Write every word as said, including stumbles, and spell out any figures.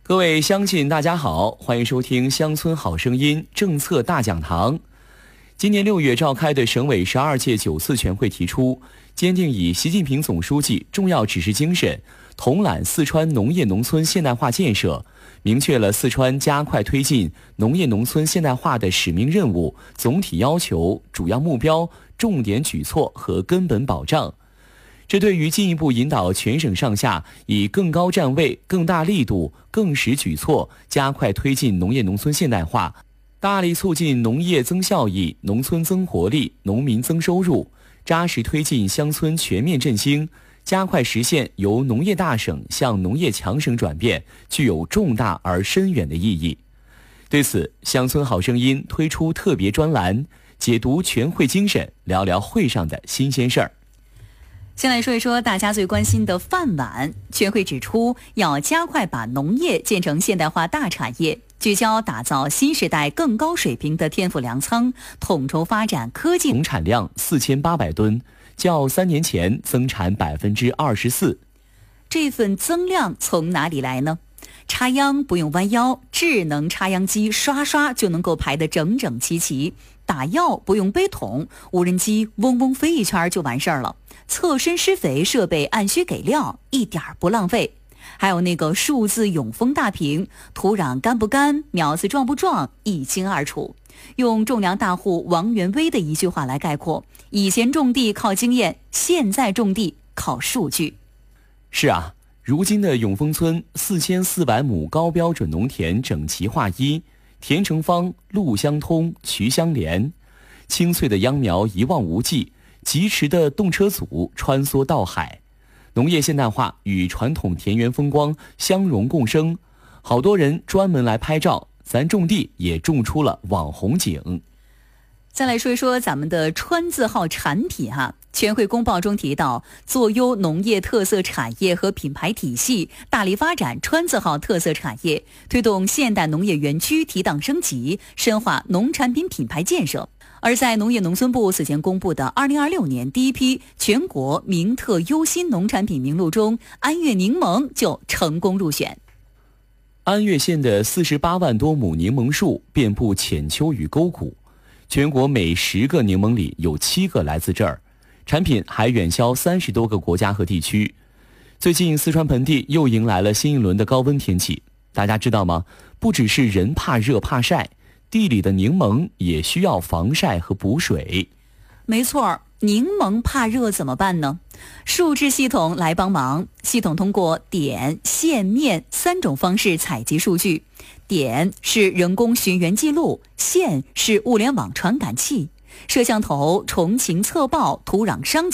各位乡亲大家好，欢迎收听乡村好声音政策大讲堂。今年六月召开的省委十二届九次全会提出，坚定以习近平总书记重要指示精神，统揽四川农业农村现代化建设，明确了四川加快推进农业农村现代化的使命任务、总体要求、主要目标、重点举措和根本保障。这对于进一步引导全省上下以更高站位、更大力度、更实举措，加快推进农业农村现代化，大力促进农业增效益、农村增活力、农民增收入，扎实推进乡村全面振兴，加快实现由农业大省向农业强省转变，具有重大而深远的意义。对此，乡村好声音推出特别专栏，解读全会精神，聊聊会上的新鲜事儿。 先来说一说大家最关心的饭碗。全会指出，要加快把农业建成现代化大产业，聚焦打造新时代更高水平的天赋粮仓，统筹发展科技。 总产量四千八百吨，较三年前增产百分之二十四。 这份增量从哪里来呢？插秧不用弯腰，智能插秧机刷刷就能够排得整整齐齐。打药不用背桶，无人机嗡嗡飞一圈就完事儿了。侧身施肥设备按需给料，一点不浪费。还有那个数字永丰大屏，土壤干不干，苗子壮不壮，一清二楚。用种粮大户王元威的一句话来概括：以前种地靠经验，现在种地靠数据。 是啊，如今的永丰村四千四百亩高标准农田整齐划一，田成方，路相通，渠相连，清脆的秧苗一望无际，疾驰的动车组穿梭到海，农业现代化与传统田园风光相融共生，好多人专门来拍照，咱种地也种出了网红景。 再来说一说咱们的川字号产品哈，全会公报中提到，做优农业特色产业和品牌体系，大力发展川字号特色产业，推动现代农业园区提档升级，深化农产品品牌建设。而在农业农村部此前公布的二零二六年第一批全国名特优新农产品名录中，安岳柠檬就成功入选。 安岳县的四十八万多亩柠檬树遍布浅丘与沟谷，全国每十个柠檬里有七个来自这儿，产品还远销三十多个国家和地区。最近四川盆地又迎来了新一轮的高温天气，大家知道吗？不只是人怕热怕晒，地里的柠檬也需要防晒和补水。 没错，柠檬怕热怎么办呢？数字系统来帮忙，系统通过点、线、面三种方式采集数据。点是人工寻源记录，线是物联网传感器，摄像头重情测报土壤伤